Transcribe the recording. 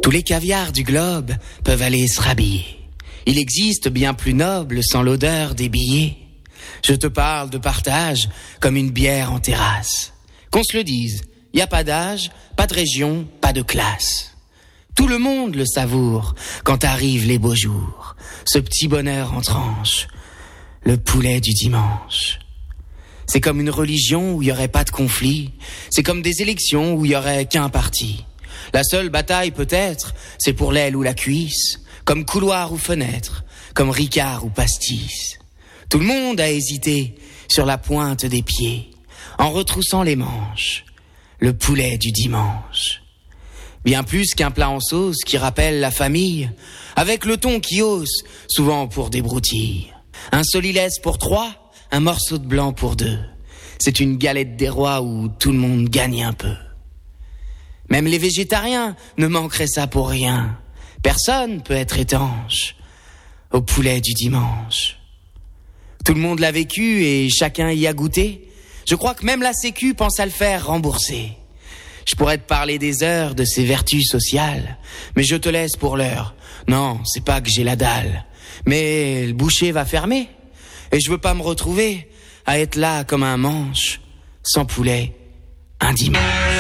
Tous les caviars du globe peuvent aller se rhabiller. Il existe bien plus noble sans l'odeur des billets. Je te parle de partage comme une bière en terrasse. Qu'on se le dise, y a pas d'âge, pas de région, pas de classe. Tout le monde le savoure quand arrivent les beaux jours. Ce petit bonheur en tranche, le poulet du dimanche. C'est comme une religion où il y aurait pas de conflit. C'est comme des élections où il y aurait qu'un parti. La seule bataille peut-être, c'est pour l'aile ou la cuisse. Comme couloir ou fenêtre, comme Ricard ou pastis. Tout le monde a hésité sur la pointe des pieds, en retroussant les manches, le poulet du dimanche. Bien plus qu'un plat en sauce qui rappelle la famille, avec le thon qui hausse, souvent pour des broutilles. Un solilès pour 3, un morceau de blanc pour 2. C'est une galette des rois où tout le monde gagne un peu. Même les végétariens ne manqueraient ça pour rien. Personne peut être étanche au poulet du dimanche. Tout le monde l'a vécu et chacun y a goûté. Je crois que même la Sécu pense à le faire rembourser. Je pourrais te parler des heures de ses vertus sociales, mais je te laisse pour l'heure. Non, c'est pas que j'ai la dalle, mais le boucher va fermer. Et je veux pas me retrouver à être là comme un manche, sans poulet, un dimanche.